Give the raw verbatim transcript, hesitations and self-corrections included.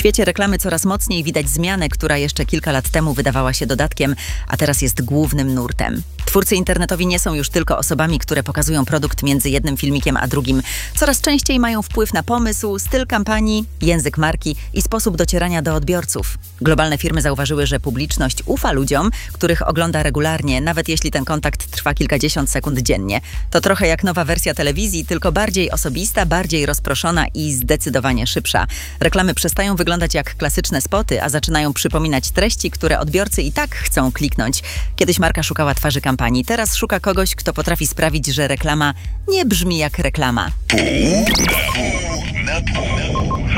świecie reklamy coraz mocniej widać zmianę, która jeszcze kilka lat temu wydawała się dodatkiem, a teraz jest głównym nurtem. Twórcy internetowi nie są już tylko osobami, które pokazują produkt między jednym filmikiem a drugim. Coraz częściej mają wpływ na pomysł, styl kampanii, język marki i sposób docierania do odbiorców. Globalne firmy zauważyły, że publiczność ufa ludziom, których ogląda regularnie, nawet jeśli ten kontakt trwa kilkadziesiąt sekund dziennie. To trochę jak nowa wersja telewizji, tylko bardziej osobista, bardziej rozproszona i zdecydowanie szybsza. Reklamy przestają wyglądać jak klasyczne spoty, a zaczynają przypominać treści, które odbiorcy i tak chcą kliknąć. Kiedyś marka szukała twarzy kampanii, teraz szuka kogoś, kto potrafi sprawić, że reklama nie brzmi jak reklama. Pół na pół.